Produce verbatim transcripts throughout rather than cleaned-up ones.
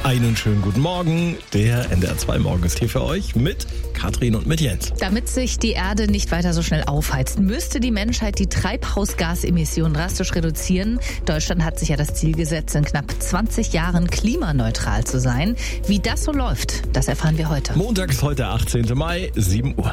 Einen schönen guten Morgen. Der N D R zwei Morgen ist hier für euch mit Katrin und mit Jens. Damit sich die Erde nicht weiter so schnell aufheizt, müsste die Menschheit die Treibhausgasemissionen drastisch reduzieren. Deutschland hat sich ja das Ziel gesetzt, in knapp zwanzig Jahren klimaneutral zu sein. Wie das so läuft, das erfahren wir heute. Montag ist heute der achtzehnten Mai, sieben Uhr.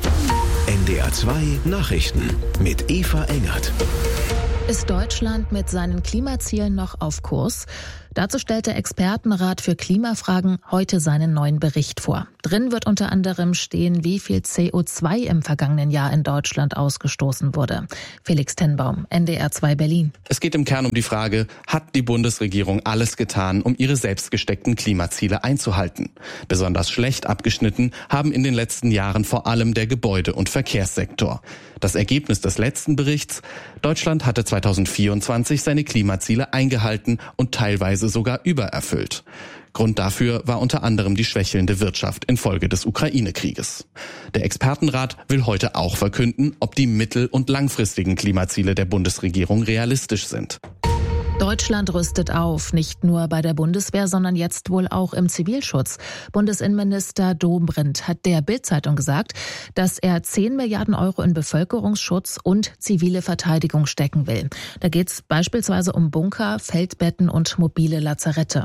N D R zwei Nachrichten mit Eva Engert. Ist Deutschland mit seinen Klimazielen noch auf Kurs? Dazu stellt der Expertenrat für Klimafragen heute seinen neuen Bericht vor. Drin wird unter anderem stehen, wie viel C O zwei im vergangenen Jahr in Deutschland ausgestoßen wurde. Felix Tenbaum, N D R zwei Berlin. Es geht im Kern um die Frage, hat die Bundesregierung alles getan, um ihre selbst gesteckten Klimaziele einzuhalten? Besonders schlecht abgeschnitten haben in den letzten Jahren vor allem der Gebäude- und Verkehrssektor. Das Ergebnis des letzten Berichts: Deutschland hatte zweitausendvierundzwanzig seine Klimaziele eingehalten und teilweise sogar übererfüllt. Grund dafür war unter anderem die schwächelnde Wirtschaft infolge des Ukraine-Krieges. Der Expertenrat will heute auch verkünden, ob die mittel- und langfristigen Klimaziele der Bundesregierung realistisch sind. Deutschland rüstet auf, nicht nur bei der Bundeswehr, sondern jetzt wohl auch im Zivilschutz. Bundesinnenminister Dobrindt hat der Bild-Zeitung gesagt, dass er zehn Milliarden Euro in Bevölkerungsschutz und zivile Verteidigung stecken will. Da geht es beispielsweise um Bunker, Feldbetten und mobile Lazarette.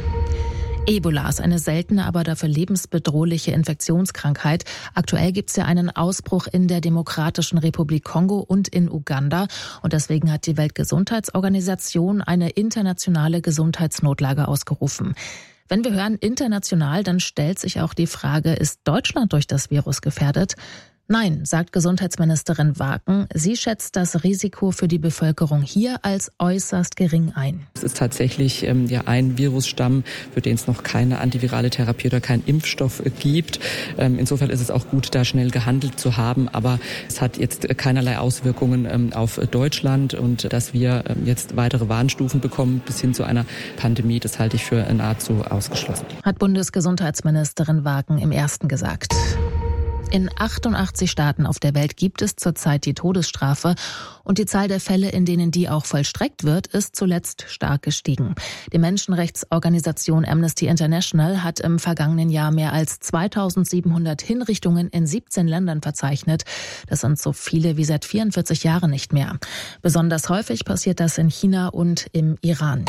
Ebola ist eine seltene, aber dafür lebensbedrohliche Infektionskrankheit. Aktuell gibt es ja einen Ausbruch in der Demokratischen Republik Kongo und in Uganda. Und deswegen hat die Weltgesundheitsorganisation eine internationale Gesundheitsnotlage ausgerufen. Wenn wir hören international, dann stellt sich auch die Frage, ist Deutschland durch das Virus gefährdet? Nein, sagt Gesundheitsministerin Waken. Sie schätzt das Risiko für die Bevölkerung hier als äußerst gering ein. Es ist tatsächlich ähm, ja ein Virusstamm, für den es noch keine antivirale Therapie oder keinen Impfstoff äh, gibt. Ähm, insofern ist es auch gut, da schnell gehandelt zu haben. Aber es hat jetzt keinerlei Auswirkungen ähm, auf Deutschland. Und dass wir ähm, jetzt weitere Warnstufen bekommen bis hin zu einer Pandemie, das halte ich für nahezu ausgeschlossen. Hat Bundesgesundheitsministerin Waken im Ersten gesagt. In achtundachtzig Staaten auf der Welt gibt es zurzeit die Todesstrafe und die Zahl der Fälle, in denen die auch vollstreckt wird, ist zuletzt stark gestiegen. Die Menschenrechtsorganisation Amnesty International hat im vergangenen Jahr mehr als zweitausendsiebenhundert Hinrichtungen in siebzehn Ländern verzeichnet. Das sind so viele wie seit vierundvierzig Jahren nicht mehr. Besonders häufig passiert das in China und im Iran.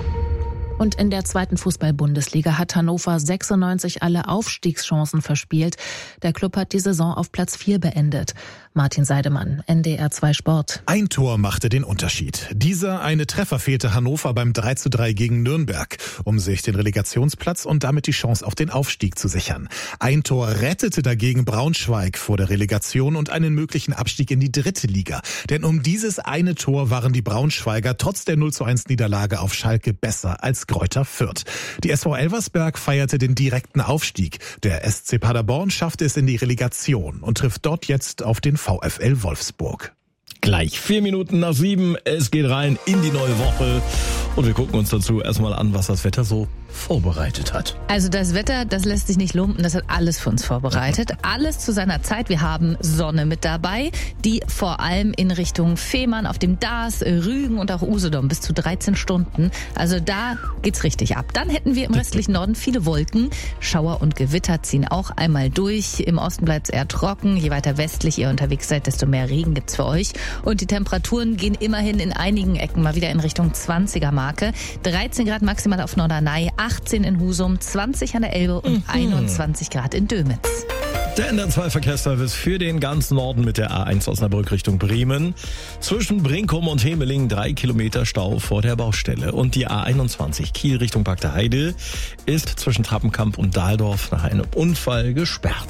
Und in der zweiten Fußball-Bundesliga hat Hannover sechsundneunzig alle Aufstiegschancen verspielt. Der Klub hat die Saison auf Platz vier beendet. Martin Seidemann, N D R zwei Sport. Ein Tor machte den Unterschied. Dieser eine Treffer fehlte Hannover beim drei zu drei gegen Nürnberg, um sich den Relegationsplatz und damit die Chance auf den Aufstieg zu sichern. Ein Tor rettete dagegen Braunschweig vor der Relegation und einen möglichen Abstieg in die dritte Liga. Denn um dieses eine Tor waren die Braunschweiger trotz der null zu eins Niederlage auf Schalke besser als Greuther Fürth. Die S V Elversberg feierte den direkten Aufstieg. Der S C Paderborn schaffte es in die Relegation und trifft dort jetzt auf den VfL Wolfsburg. Gleich vier Minuten nach sieben. Es geht rein in die neue Woche. Und wir gucken uns dazu erstmal an, was das Wetter so vorbereitet hat. Also das Wetter, das lässt sich nicht lumpen, das hat alles für uns vorbereitet. Alles zu seiner Zeit. Wir haben Sonne mit dabei, die vor allem in Richtung Fehmarn, auf dem Daas, Rügen und auch Usedom bis zu dreizehn Stunden. Also da geht's richtig ab. Dann hätten wir im restlichen Norden viele Wolken. Schauer und Gewitter ziehen auch einmal durch. Im Osten bleibt es eher trocken. Je weiter westlich ihr unterwegs seid, desto mehr Regen gibt's für euch. Und die Temperaturen gehen immerhin in einigen Ecken mal wieder in Richtung zwanziger Marke. dreizehn Grad maximal auf Norderney, achtzehn in Husum, zwanzig an der Elbe und mhm. einundzwanzig Grad in Dömitz. Der N D R zwei Verkehrsservice für den ganzen Norden mit der A eins Osnabrück Richtung Bremen. Zwischen Brinkum und Hemeling drei Kilometer Stau vor der Baustelle. Und die A einundzwanzig Kiel Richtung Bagde Heide ist zwischen Trappenkamp und Dahldorf nach einem Unfall gesperrt.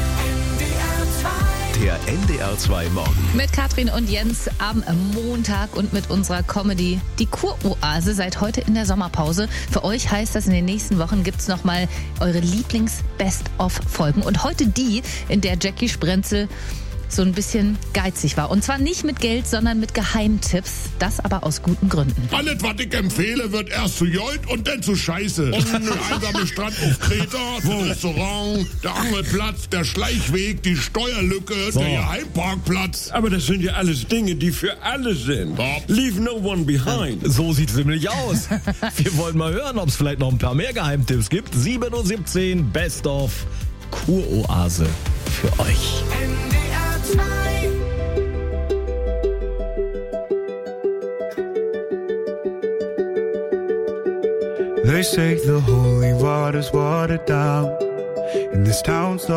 Der N D R zwei Morgen. Mit Katrin und Jens am Montag und mit unserer Comedy Die Kuroase seit heute in der Sommerpause. Für euch heißt das, in den nächsten Wochen gibt's nochmal eure Lieblings-Best-of-Folgen. Und heute die, in der Jackie Sprenzel so ein bisschen geizig war. Und zwar nicht mit Geld, sondern mit Geheimtipps. Das aber aus guten Gründen. Alles, was ich empfehle, wird erst zu Jolt und dann zu Scheiße. Der einsame Strand auf Kreta, das Restaurant, der Angelplatz, der Schleichweg, die Steuerlücke, So. der Geheimparkplatz. Aber das sind ja alles Dinge, die für alle sind. Ja. Leave no one behind. So sieht's nämlich aus. Wir wollen mal hören, ob es vielleicht noch ein paar mehr Geheimtipps gibt. sieben Uhr siebzehn, Best of Kuroase für euch. They say the holy water's watered down, and this town's